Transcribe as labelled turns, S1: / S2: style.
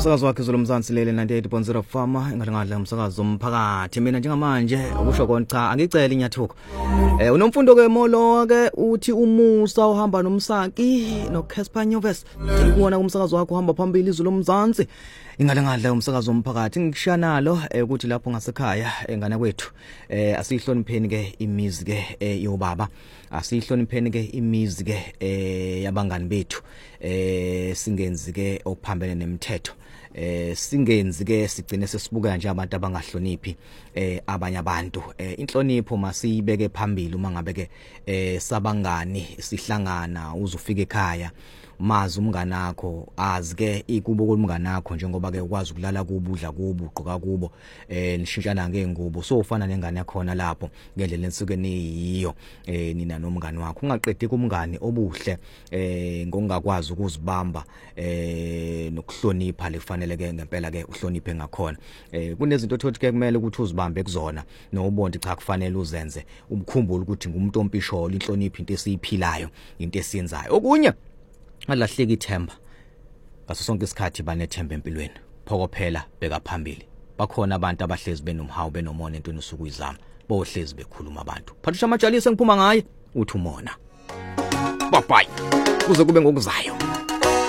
S1: umsakazo wakhe zolomzansi lele 98.0 Fama engalingadla umsakazo umphakathi mina njengamanje ukusho kona cha angicela inyathuko unomfundo ke molo ke uthi umusa uhamba nomsaki no Casper Nyovest ikubona kumsakazo wakho uhamba phambili izolomzansi ingalingadla umsakazo umphakathi ngishiya nalo ukuthi lapho ngasekhaya engane kwethu asihlonipheni ke imizi ke yobaba asihlonipheni ke imizi ke yabangani bethu singenzi ke okuphambene nemithetho singenzi ke sigcine sesibuka nje abantu abangahloniphi abanye abantu inhlonipho masiyibeke phambili uma ngabe ke sabangani sihlangana uzufika ekhaya mazi umngane wakho azi ke ikubo komngane wakho njengoba ke ukwazi ukulala kubudla kubo ugqoka kubo nishintshana ngengubo so ufana nengane yakhona lapho ngendlela ensuke niyiyo nina nomngane wakho ungaqedi kumngane obuhle ngokungakwazi ukuzibamba nokuhlonipha lefanele ke ngempela ke uhloniphe ngakhona kunezinto thothi ke kumele ukuthi uzibambe kuzona nobonde cha kufanele uzenze umkhumbule ukuthi ngumuntu ompisholo inhlonipho into esiyiphilayo into esiyenzayo okunye alahleki ithemba ngaso sonke isikhathi banethemba empilweni phokophela beka phambili bakhona abantu abahlezi benomhawu benomona into enusuku izama bohlezi bekhuluma abantu phathisha amajalisi engiphuma ngaye uthi umona bye bye kuze kube ngokuzayo.